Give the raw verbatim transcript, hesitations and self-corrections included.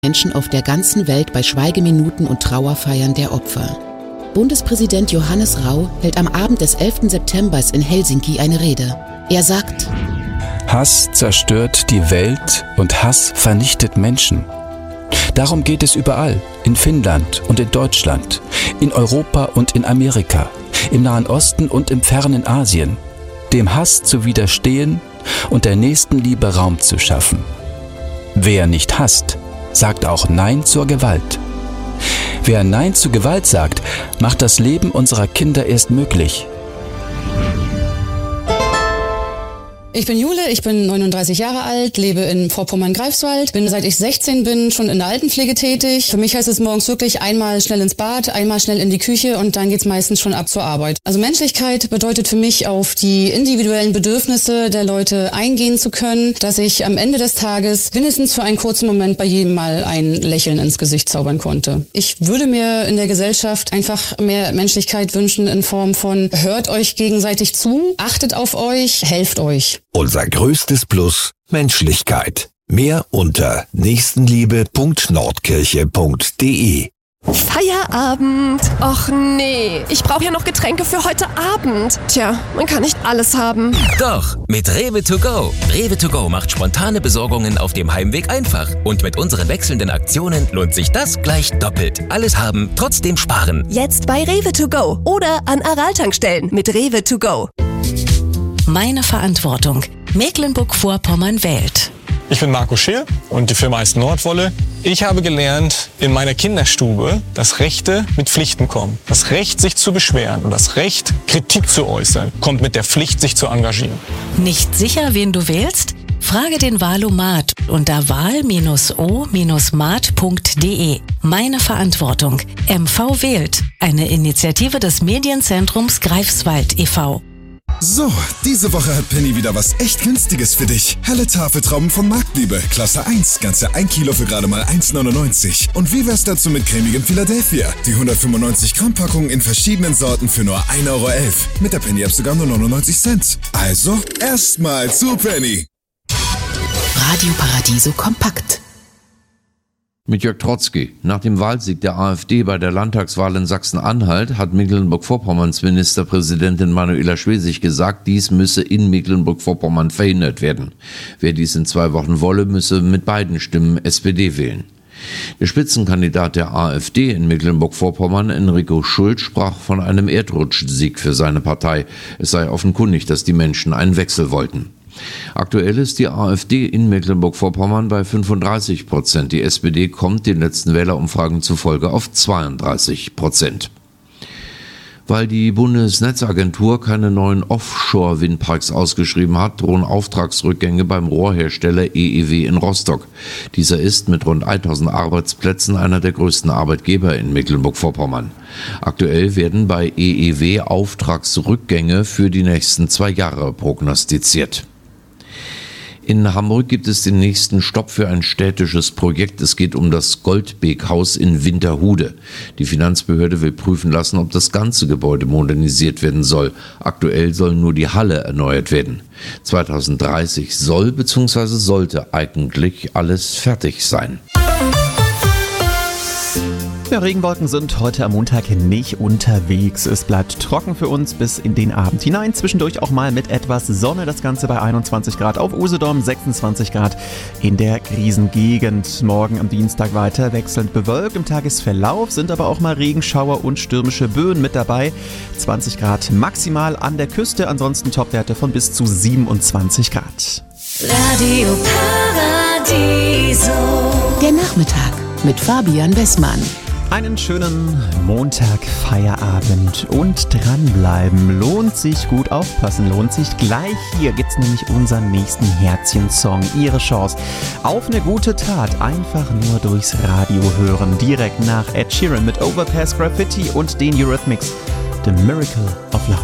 Menschen auf der ganzen Welt bei Schweigeminuten und Trauerfeiern der Opfer. Bundespräsident Johannes Rau hält am Abend des elften September in Helsinki eine Rede. Er sagt: Hass zerstört die Welt und Hass vernichtet Menschen. Darum geht es überall, in Finnland und in Deutschland, in Europa und in Amerika, im Nahen Osten und im fernen Asien, dem Hass zu widerstehen und der Nächstenliebe Raum zu schaffen. Wer nicht hasst, sagt auch Nein zur Gewalt. Wer Nein zu Gewalt sagt, macht das Leben unserer Kinder erst möglich. Ich bin Jule, ich bin neununddreißig Jahre alt, lebe in Vorpommern-Greifswald, bin seit ich sechzehn bin schon in der Altenpflege tätig. Für mich heißt es morgens wirklich einmal schnell ins Bad, einmal schnell in die Küche und dann geht's meistens schon ab zur Arbeit. Also Menschlichkeit bedeutet für mich, auf die individuellen Bedürfnisse der Leute eingehen zu können, dass ich am Ende des Tages mindestens für einen kurzen Moment bei jedem mal ein Lächeln ins Gesicht zaubern konnte. Ich würde mir in der Gesellschaft einfach mehr Menschlichkeit wünschen in Form von: hört euch gegenseitig zu, achtet auf euch, helft euch. Unser größtes Plus: Menschlichkeit. Mehr unter nächstenliebe punkt nordkirche punkt de. Feierabend. Och nee, ich brauche ja noch Getränke für heute Abend. Tja, man kann nicht alles haben. Doch, mit Rewe to go. Rewe to go macht spontane Besorgungen auf dem Heimweg einfach. Und mit unseren wechselnden Aktionen lohnt sich das gleich doppelt. Alles haben, trotzdem sparen. Jetzt bei Rewe to go oder an Aral-Tankstellen mit Rewe to go. Meine Verantwortung. Mecklenburg-Vorpommern wählt. Ich bin Marco Schill und die Firma heißt Nordwolle. Ich habe gelernt in meiner Kinderstube, dass Rechte mit Pflichten kommen. Das Recht, sich zu beschweren und das Recht, Kritik zu äußern, kommt mit der Pflicht, sich zu engagieren. Nicht sicher, wen du wählst? Frage den Wahlomat unter wahl o mat punkt de. Meine Verantwortung. M V wählt. Eine Initiative des Medienzentrums Greifswald e V So, diese Woche hat Penny wieder was echt Günstiges für dich. Helle Tafeltrauben von Marktliebe, Klasse eins, ganze ein Kilo für gerade mal eins neunundneunzig. Und wie wär's dazu mit cremigem Philadelphia? Die hundertfünfundneunzig Gramm Packung in verschiedenen Sorten für nur ein Euro elf. Mit der Penny App sogar nur neunundneunzig Cent. Also, erstmal zu Penny. Radio Paradiso kompakt. Mit Jörg Trotzki. Nach dem Wahlsieg der AfD bei der Landtagswahl in Sachsen-Anhalt hat Mecklenburg-Vorpommerns Ministerpräsidentin Manuela Schwesig gesagt, dies müsse in Mecklenburg-Vorpommern verhindert werden. Wer dies in zwei Wochen wolle, müsse mit beiden Stimmen S P D wählen. Der Spitzenkandidat der AfD in Mecklenburg-Vorpommern, Enrico Schult, sprach von einem Erdrutschsieg für seine Partei. Es sei offenkundig, dass die Menschen einen Wechsel wollten. Aktuell ist die AfD in Mecklenburg-Vorpommern bei fünfunddreißig Prozent. Die S P D kommt den letzten Wählerumfragen zufolge auf zweiunddreißig Prozent. Weil die Bundesnetzagentur keine neuen Offshore-Windparks ausgeschrieben hat, drohen Auftragsrückgänge beim Rohrhersteller E E W in Rostock. Dieser ist mit rund tausend Arbeitsplätzen einer der größten Arbeitgeber in Mecklenburg-Vorpommern. Aktuell werden bei E E W Auftragsrückgänge für die nächsten zwei Jahre prognostiziert. In Hamburg gibt es den nächsten Stopp für ein städtisches Projekt. Es geht um das Goldbeek-Haus in Winterhude. Die Finanzbehörde will prüfen lassen, ob das ganze Gebäude modernisiert werden soll. Aktuell soll nur die Halle erneuert werden. zweitausenddreißig soll bzw. sollte eigentlich alles fertig sein. Ja, Regenwolken sind heute am Montag nicht unterwegs. Es bleibt trocken für uns bis in den Abend hinein. Zwischendurch auch mal mit etwas Sonne. Das Ganze bei einundzwanzig Grad auf Usedom, sechsundzwanzig Grad in der Krisengegend. Morgen am Dienstag weiter wechselnd bewölkt. Im Tagesverlauf sind aber auch mal Regenschauer und stürmische Böen mit dabei. zwanzig Grad maximal an der Küste. Ansonsten Topwerte von bis zu siebenundzwanzig Grad. Radio Paradiso. Der Nachmittag mit Fabian Wessmann. Einen schönen Montag-Feierabend und dranbleiben. Lohnt sich, gut aufpassen, lohnt sich. Gleich hier gibt's nämlich unseren nächsten Herzchen-Song. Ihre Chance auf eine gute Tat. Einfach nur durchs Radio hören. Direkt nach Ed Sheeran mit Overpass Graffiti und den Eurythmics. The Miracle of Love.